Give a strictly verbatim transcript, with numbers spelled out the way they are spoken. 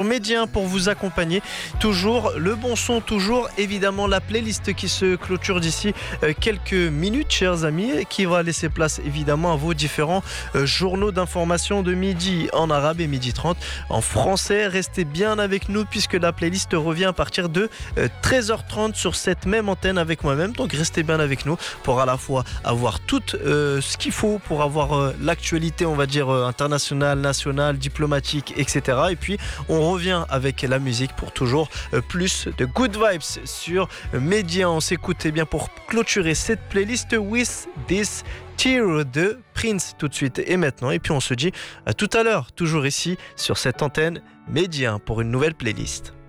Média pour vous accompagner. Toujours le bon son, toujours évidemment la playlist qui se clôture d'ici euh, quelques minutes, chers amis, et qui va laisser place évidemment à vos différents euh, journaux d'information de midi en arabe et midi trente en français. Restez bien avec nous puisque la playlist revient à partir de euh, treize heures trente sur cette même antenne avec moi-même. Donc restez bien avec nous pour à la fois avoir tout euh, ce qu'il faut pour avoir euh, l'actualité, on va dire, euh, internationale, nationale, diplomatique, et cetera. Et puis on revient avec la musique pour toujours euh, plus de good vibes sur euh, Média. On s'écoute eh bien pour clôturer cette playlist With This Tear de Prince tout de suite et maintenant. Et puis on se dit à tout à l'heure, toujours ici sur cette antenne Média pour une nouvelle playlist.